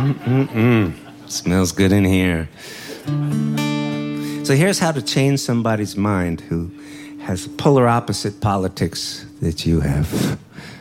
Smells good in here. So here's how to change somebody's mind who has polar opposite politics that you have.